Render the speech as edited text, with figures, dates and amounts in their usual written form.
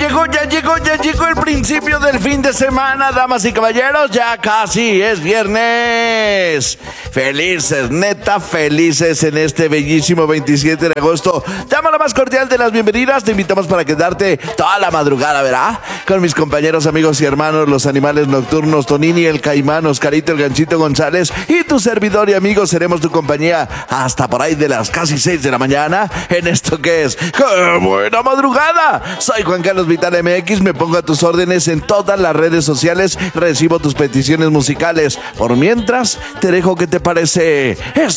Ya llegó el principio del fin de semana, damas y caballeros. Ya casi es viernes. Felices, neta felices en este bellísimo 27 de agosto. Damos la más cordial de las bienvenidas. Te invitamos para quedarte toda la madrugada, ¿verdad? Con mis compañeros, amigos y hermanos, los animales nocturnos, Tonini, el Caimán, Oscarito, el Ganchito González y tu servidor y amigo. Seremos tu compañía hasta por ahí de las casi 6 de la mañana en esto que es ¡Qué buena madrugada! Soy Juan Carlos Vital MX, me pongo a tus órdenes en todas las redes sociales, recibo tus peticiones musicales. Por mientras, te dejo, ¿qué te parece?